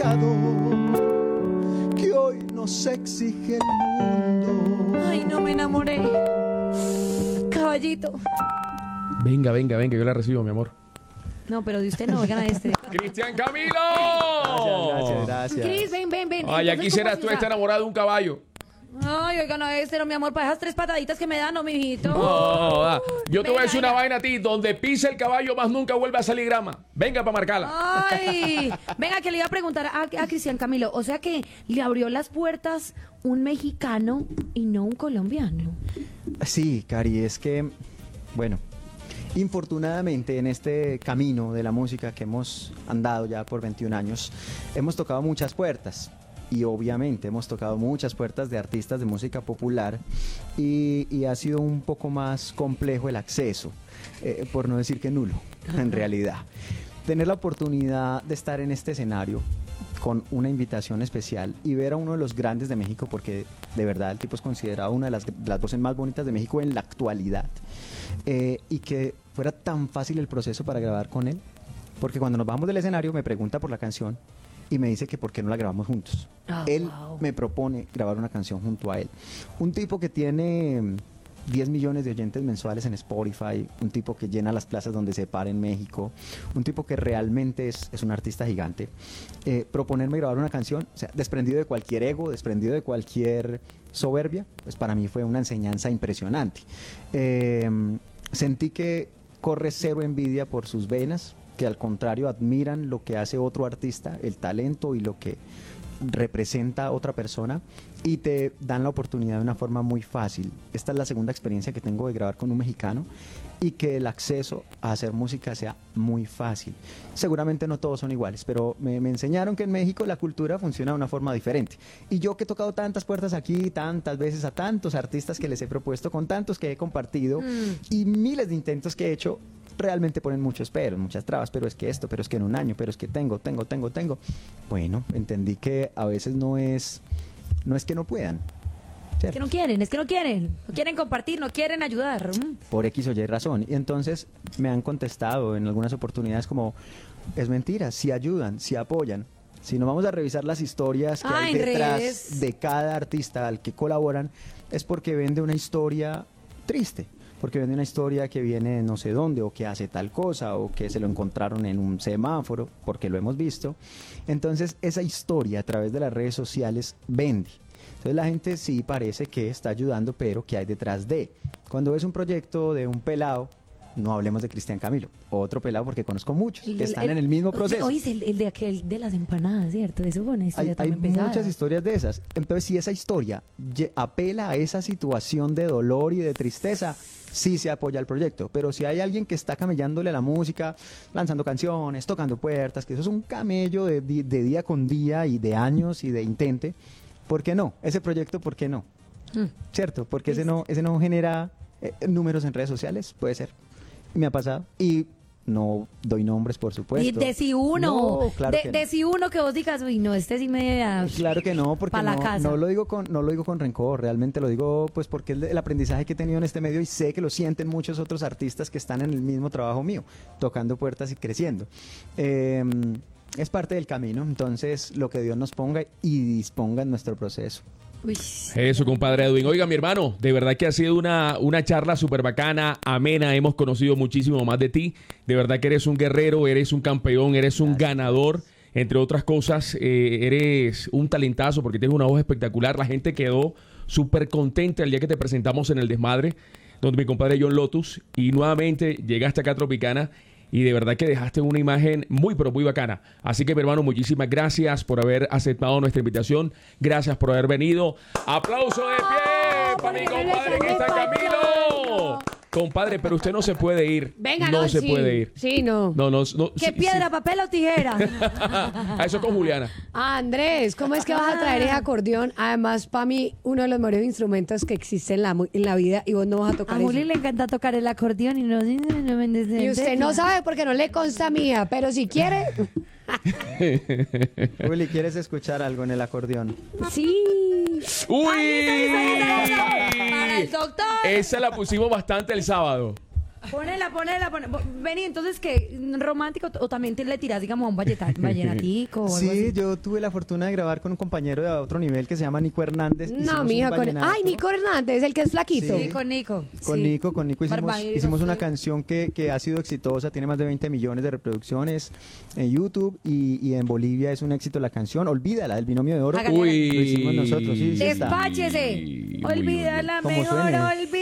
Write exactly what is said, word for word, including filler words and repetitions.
legado que hoy nos exige el mundo. Ay, no me enamoré. Caballito. Venga, venga, venga, yo la recibo, mi amor. No, pero de usted no, oigan a este. ¡Cristian Camilo! Gracias, gracias. Cris, ven, ven, ven. Ay, ya Entonces, quisieras ¿cómo tú así? estar enamorado de un caballo. Ay, oigan a este, no, mi amor, para esas tres pataditas que me dan, no, mijito. No, ah, yo te voy a Venga, decir una venga. vaina a ti. Donde pisa el caballo, más nunca vuelve a salir grama. Venga para marcarla. Ay, venga, que le iba a preguntar a, a Cristian Camilo. O sea que le abrió las puertas un mexicano y no un colombiano. Sí, Cari, es que, bueno, infortunadamente en este camino de la música que hemos andado ya por veintiún años, hemos tocado muchas puertas. Y obviamente hemos tocado muchas puertas de artistas de música popular y, y ha sido un poco más complejo el acceso, eh, por no decir que nulo, en realidad. Tener la oportunidad de estar en este escenario con una invitación especial y ver a uno de los grandes de México, porque de verdad el tipo es considerado una de las, las voces más bonitas de México en la actualidad, eh, y que fuera tan fácil el proceso para grabar con él, porque cuando nos bajamos del escenario me pregunta por la canción y me dice que por qué no la grabamos juntos. Oh, él wow. me propone grabar una canción junto a él. Un tipo que tiene diez millones de oyentes mensuales en Spotify, un tipo que llena las plazas donde se para en México, un tipo que realmente es, es un artista gigante. Eh, proponerme grabar una canción, o sea, desprendido de cualquier ego, desprendido de cualquier soberbia, pues para mí fue una enseñanza impresionante. Eh, sentí que corre cero envidia por sus venas, que al contrario admiran lo que hace otro artista, el talento y lo que representa a otra persona, y te dan la oportunidad de una forma muy fácil. Esta es la segunda experiencia que tengo de grabar con un mexicano y que el acceso a hacer música sea muy fácil. Seguramente no todos son iguales, pero me, me enseñaron que en México la cultura funciona de una forma diferente. Y yo que he tocado tantas puertas aquí, tantas veces a tantos artistas que les he propuesto, con tantos que he compartido Mm. y miles de intentos que he hecho, realmente ponen muchos peros, muchas trabas, pero es que esto, pero es que en un año, pero es que tengo, tengo, tengo, tengo. Bueno, entendí que a veces no es, no es que no puedan, Es ¿cierto? que no quieren, es que no quieren. No quieren compartir, no quieren ayudar. Mm. Por X o Y razón. Y entonces me han contestado en algunas oportunidades como, es mentira, si ayudan, si apoyan. Si no vamos a revisar las historias que Ah, hay en detrás redes. de cada artista al que colaboran, es porque vende una historia triste, porque vende una historia que viene de no sé dónde, o que hace tal cosa, o que se lo encontraron en un semáforo, porque lo hemos visto. Entonces esa historia a través de las redes sociales vende. Entonces la gente sí parece que está ayudando, pero ¿qué hay detrás de? Cuando ves un proyecto de un pelado, no hablemos de Cristian Camilo, otro pelado, porque conozco muchos El- que el- están en el mismo proceso. Oye, el, el de aquel de las empanadas, ¿cierto? Eso fue una historia Hay, hay también pesada. muchas historias de esas. Entonces, si esa historia lle- apela a esa situación de dolor y de tristeza, sí se apoya el proyecto. Pero si hay alguien que está camellándole a la música, lanzando canciones, tocando puertas, que eso es un camello de, di- de día con día y de años y de intente, ¿por qué no? Ese proyecto, ¿por qué no? Mm. ¿Cierto? Porque ese no, ese no genera eh, números en redes sociales, puede ser. Me ha pasado. Y no doy nombres, por Y supuesto. de si uno, No, claro de, que de no. si uno que vos digas, uy, no, este sí me da... Claro que no, porque Pa' la no, casa. no lo digo con no lo digo con rencor, realmente lo digo pues porque es el aprendizaje que he tenido en este medio y sé que lo sienten muchos otros artistas que están en el mismo trabajo mío, tocando puertas y creciendo. Eh, es parte del camino, entonces lo que Dios nos ponga y disponga en nuestro proceso. Uy. Eso, compadre Edwin. Oiga, mi hermano, de verdad que ha sido una, una charla súper bacana, amena. Hemos conocido muchísimo más de ti. De verdad que eres un guerrero, eres un campeón, eres un ganador. Entre otras cosas, eh, eres un talentazo porque tienes una voz espectacular. La gente quedó súper contenta el día que te presentamos en el Desmadre, donde mi compadre John Lotus, y nuevamente llegaste acá a Tropicana. Y de verdad que dejaste una imagen muy, pero muy bacana. Así que, mi hermano, muchísimas gracias por haber aceptado nuestra invitación. Gracias por haber venido. ¡Aplauso de pie para mi compadre Cristian Camilo! Compadre, pero usted no se puede ir. Venga, no, no, se sí. puede ir. Sí, no. No, no, no. ¿Qué sí, piedra, sí. papel o tijera? A eso con Juliana. Andrés, ¿cómo es que vas a traer ese acordeón? Además, para mí, uno de los mejores instrumentos que existe en la, mu- en la vida y vos no vas a tocar A Juli eso. le encanta tocar el acordeón y no, no, no me Y usted no sabe porque no le consta mía, pero si quiere, Willy, ¿quieres escuchar algo en el acordeón? sí. ¡Uy! Para el doctor. Esa la pusimos bastante el sábado. Ponela, ponela, ponela. Vení, entonces, ¿qué? ¿Romántico o también te le tiras, digamos, a un valleta- vallenatico o algo Sí, así? yo tuve la fortuna de grabar con un compañero de otro nivel que se llama Nico Hernández. No, Hicimos mija, un con... vallenato. Ay, Nico Hernández, el que es flaquito. Sí, con Nico. Con sí. Nico, con Nico hicimos, Barbados, hicimos una sí. canción que, que ha sido exitosa, tiene más de veinte millones de reproducciones en YouTube y, y en Bolivia es un éxito la canción. Olvídala, del binomio de oro. Hágale. Uy. Lo hicimos nosotros, sí, sí está. Despáchese. Muy Olvídala Como mejor, suene. olvídala.